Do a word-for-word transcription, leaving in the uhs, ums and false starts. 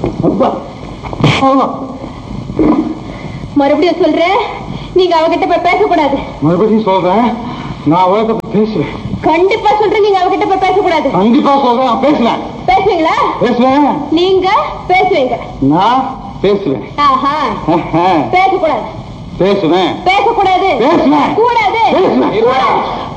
மறுபடியும் சொல்றேன், நீங்க அவகிட்ட போய் பேசக்கூடாது. மறுபடியும் சொல்றேன், நான் அவகிட்ட பேசுவேன். கண்டிப்பா சொல்றேன், நீங்க அவகிட்ட போய் பேசக்கூடாது. கண்டிப்பா சொல்றேன், பேசுவேன். பேசுவீங்களா? பேசுவேன். நீங்க பேசுவீங்க. நான் பேசுவேன். ஆஹா. பேசக்கூடாது. பேசுவேன். பேசக்கூடாது. பேசுவேன். கூடாது. பேசுவேன்.